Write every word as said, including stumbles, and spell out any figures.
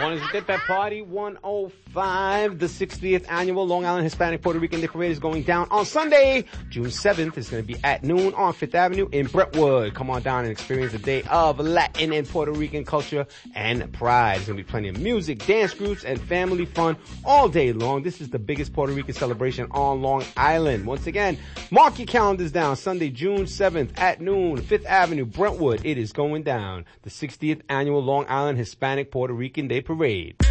Mornings with Dip at Party one oh five. The sixtieth annual Long Island Hispanic Puerto Rican Day Parade is going down on Sunday, June seventh. It's going to be at noon on Fifth Avenue in Brentwood. Come on down and experience a day of Latin and Puerto Rican culture and pride. There's going to be plenty of music, dance groups, and family fun all day long. This is the biggest Puerto Rican celebration on Long Island. Once again, mark your calendars down. Sunday, June seventh at noon, Fifth Avenue, Brentwood. It is going down. The sixtieth annual Long Island Hispanic Puerto Rican Day Parade.